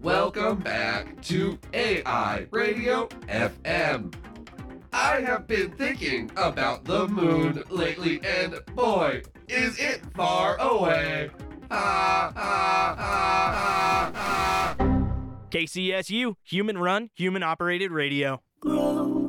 Welcome back to AI Radio FM. I have been thinking about the moon lately, and boy, is it far away. KCSU, human run, human operated radio. Grow.